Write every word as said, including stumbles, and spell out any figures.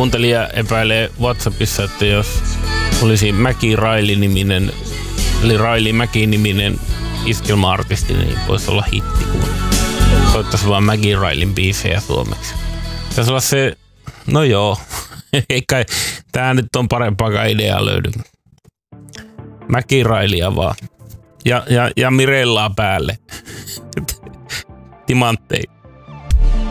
kuuntelija epäilee WhatsAppissa, että jos olisi Mäki Raili-niminen, eli Raili Mäki-niminen iskelma-artisti, niin voisi olla hitti, kun soittaisi vaan Mäki Railin biisejä suomeksi. Pitäisi olla se, no joo, eikä tää nyt on parempaakaan ideaa löydy. Mäki Railia vaan. Ja, ja, ja Mirellaa päälle. Timantteja.